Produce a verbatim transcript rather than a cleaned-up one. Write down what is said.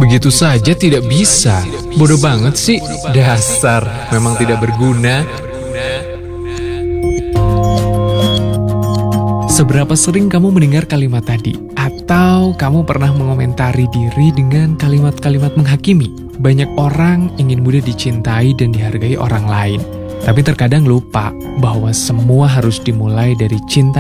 Begitu saja tidak bisa. Bodoh banget sih. Dasar, memang tidak berguna. Seberapa sering kamu mendengar kalimat tadi? Atau kamu pernah mengomentari diri dengan kalimat-kalimat menghakimi? Banyak orang ingin mudah dicintai dan dihargai orang lain. Tapi terkadang lupa bahwa semua harus dimulai dari cinta